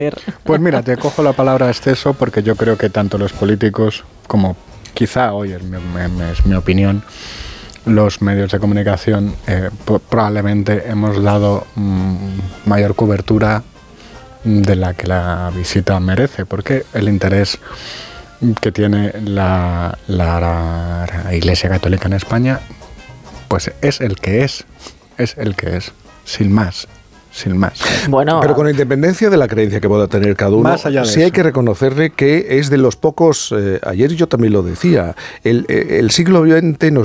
Pues mira, te cojo la palabra exceso porque yo creo que tanto los políticos como quizá hoy es mi opinión, los medios de comunicación probablemente hemos dado mayor cobertura de la que la visita merece, porque el interés que tiene la Iglesia Católica en España pues es el que es, sin más. Bueno, pero con independencia de la creencia que pueda tener cada uno, sí hay que reconocerle que es de los pocos, ayer yo también lo decía, el siglo XX